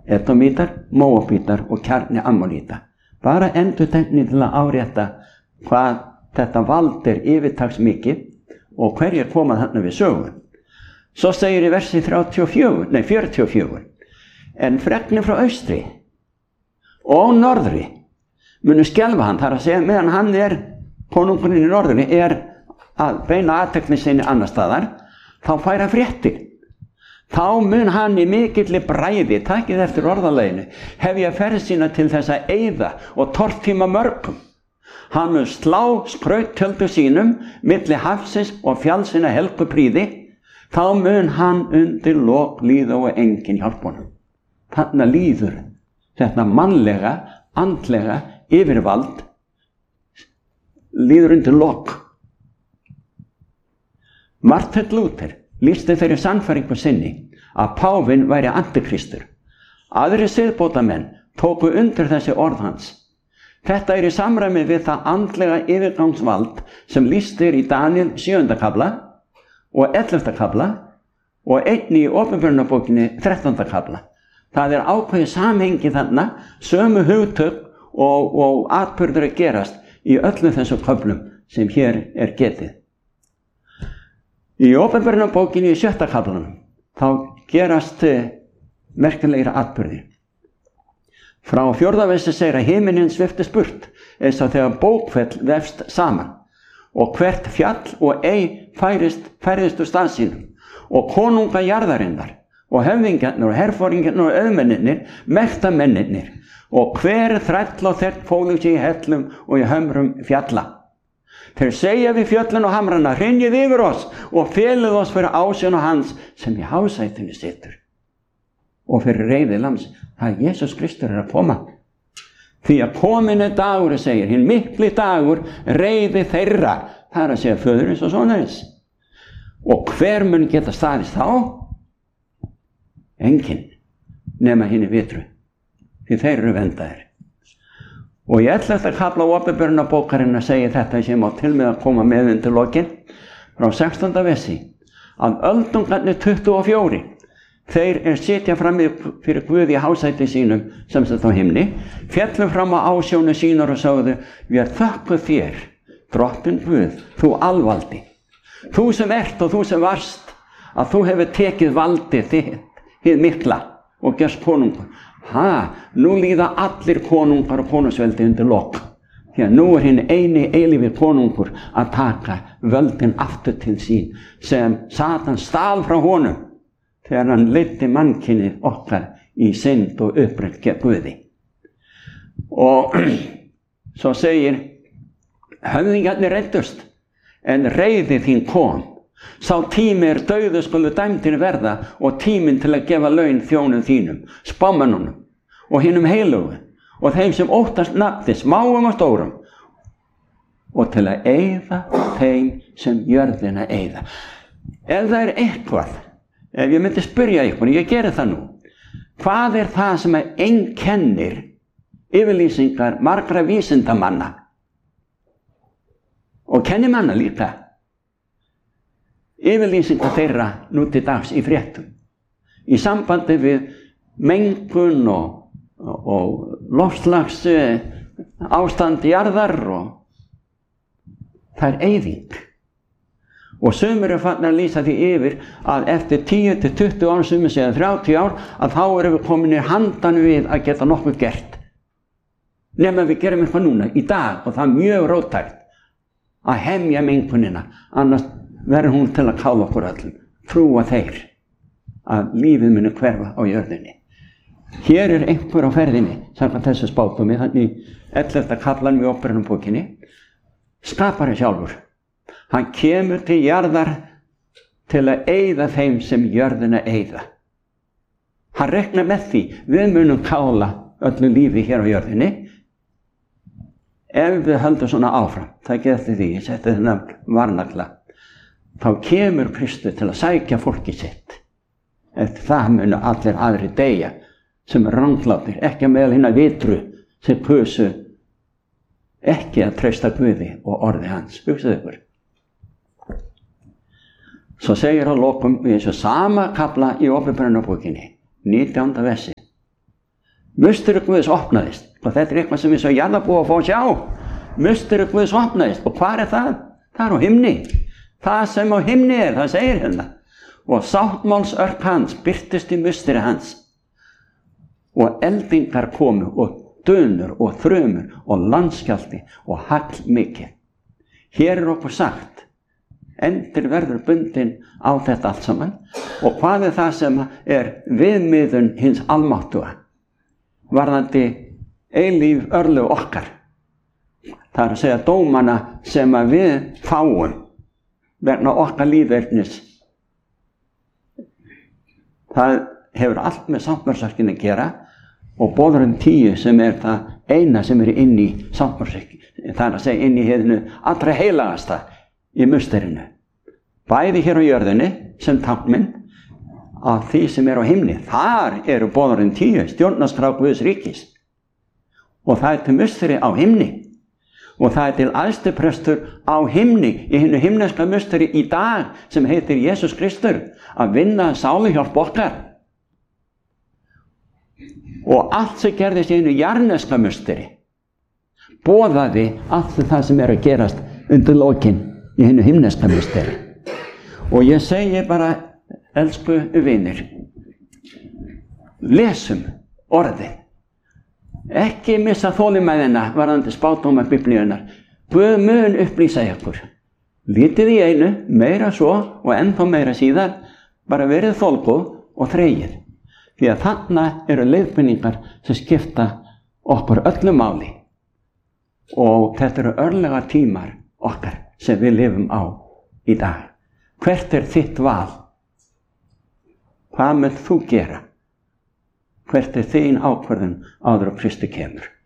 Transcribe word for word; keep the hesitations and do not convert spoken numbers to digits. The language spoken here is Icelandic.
Edomítar, Móabítar og kjarni Ammoníta. Bara endurtekning til að árétta hvað þetta vald er yfirtaksmikið og hverjir koma þarna við sögu. Svo segir í versi þrjátíu og fjögur, nei fjörutíu og fjögur, en fregnir frá austri og norðri munu skelfa hann, þar að segja meðan hann er, konungurinn í norðri, er að beina athygli sinni annar staðar, þá færa fréttir. Þá mun hann í mikilli bræði, takið eftir orðaleginu, hefja ferð sína til þess að eyða og tortíma mörgum. Hann mun slá skrauttjöldu sínum milli hafsins og fjallsina helgu príði, þá mun hann undir lok líða og enginn hjálp honum. Þarna líður þetta mannlega, andlega yfirvald líður undir lok. Martin Luther lýsti þeirri sannfæringu sinni að páfinn væri antikristur. Aðrir siðbótamenn tóku undir þessi orð hans. Þetta er í samræmi við það andlega yfirgangsvald sem lýst er í Daníel sjöunda kafla og ellefta kafla og einnig í Opinberunarbókinni þrettánda kafla. Það er ákveðið samhengi þarna, sömu hugtök og, og atburður að gerast í öllum þessum köflum sem hér er getið. Í Opinberunarbókinni í sjötta kaflanum þá gerast merkilegir atburðir. Frá fjórða versi segir að himinninn sviftist burt eins og þegar bókfell vefst saman og hvert fjall og ei færist, færist úr stað sínum og konunga jarðarinnar og höfðingjarnir og herforingjarnir og auðmennirnir, mektamennirnir og hver þræll og þert fólu sig í hellum og í hömrum fjalla. Þeir segja við fjöllin og hamrana, hrynjið yfir oss og felið oss fyrir ásjón og hans sem í hásætinu situr. Og fyrir reiði lams, það er Jesús Kristur er að koma. Því að komin er dagur, segir, hinn mikli dagur, reiði þeirra, það er að segja föðurins og sonarins. Og hver mun geta staðist þá? Enginn, nema hinni vitru, því þeir eru vendaðir. Og í ellefta kafla Opinberunarbókarinnar segir þetta sem á til með að koma með undir lokin frá sextánda versi að öldungarnir tuttugu og fjórir þeir er sitja fram fyrir Guð í hásæti sínum sem sett á himni, fjallu fram á ásjónu sínar og sögðu, við þökkum þér, drottinn Guð, þú alvaldi, þú sem ert og þú sem varst, að þú hefur tekið valdið þitt, hið mikla og gerst konungur. Ha, nú líða allir konungar og konungsveldi undir lok. Því að nú er hinn eini eilífi konungur að taka völdin aftur til sín sem Satan stal frá honum þegar hann leiddi mannkynið okkar í synd og upprætt gegn Guði. Og svo segir, höfðingjarnir reiddust en reiði þín kom. Sá tími er dauðu skulu dæmdir verða og tíminn til að gefa laun þjónum þínum, spámennunum og hinum heilugu og þeim sem óttast nafni, smáum og stórum og til að eyða þeim sem jörðina eyða. Ef það er eitthvað, ef ég myndi spyrja ykkur, ég geri það nú, hvað er það sem einkennir yfirlýsingar margra vísindamanna og kennimanna líka? Yfirlýsingar þeirra nú til dags í fréttum í sambandi við mengun og, og, og loftslags ástand jarðar og það er eyðing. Og sumir eru farnir að lýsa því yfir að eftir tíu til tuttugu ár, sumir segja þrjátíu ár, að þá erum við komin í handan við að geta nokkuð gert. Nema við gerum eitthvað núna, í dag, og það er mjög róttækt að hemja mengunina, annars verður hún til að kála okkur öllum. Trúa þeir að lífið muni hverfa á jörðinni. Hér er einhver á ferðinni, samkvæmt þessu spádómi, þannig ellefta kaflan við Opinberunarbókinni, skapari sjálfur. Hann kemur til jarðar til að eyða þeim sem jörðina eyða. Hann reknar með því, við munum kála öllu lífi hér á jörðinni, ef við höldum svona áfram. Það getur því, ég seti þennan varnagla. Þá kemur Kristur til að sækja fólki sitt. Eftir það munu allir aðri deyja sem er ranglátir, ekki meðal hinna vitru sem kusu ekki að treysta Guði og orði hans. Hugsaðu ykkur. Svo segir að lokum í þessu sama kafla í Opinberunarbókinni, nítjánda versi. Musteri Guðs opnaðist, og þetta er eitthvað sem við svo jarðarbúa að fá að sjá. Musteri Guðs opnaðist, og hvað er það? Það er á himni. Það sem á himni er, það segir hérna. Og sáttmálsörk hans birtist í musteri hans. Og eldingar komu, og dönur, og þrumur, og landskjálfti, og hagl mikið. Hér er okkur sagt, endir verður bundin á þetta allt saman, og hvað er það sem er viðmiðun hins almáttuga, varðandi eilíf örlög okkar. Það er að segja dómana sem að við fáum vegna okkar lífverðnis. Það hefur allt með sáttmálsörkinni að gera, og boðurinn tíu sem er það eina sem er inn í sáttmálsörkinni. Það er að segja inn í heiðinu allra heilagasta í musterinu. Bæði hér á jörðinni sem táknmynd af því sem er á himni. Þar eru boðurinn tíu, stjórnarskrá Guðs ríkis. Og það er til musteri á himni. Og það er til æðstiprestur á himni, í hinu himneska musteri í dag, sem heitir Jesús Kristur, að vinna sáluhjálp okkar. Og allt sem gerðist í hinu jarneska musteri boðaði allt það sem er að gerast undir lokin í hinu himneska musteri. Og ég segi bara, elsku vinir, lesum orðið. Ekki missa þolinmæðina varðandi spádóma Biblíunnar. Guð mun upplýsa ykkur. Lítið í einu, meira svo og ennþá meira síðar, bara verið þolgóð og þreyið. Því að þarna eru leiðbeiningar sem skipta okkur öllu máli. Og þetta eru örlega tímar okkar sem við lifum á í dag. Hvert er þitt val? Hvað munt þú gera? Hvert er þín ákvörðun áður á Kristi kemur?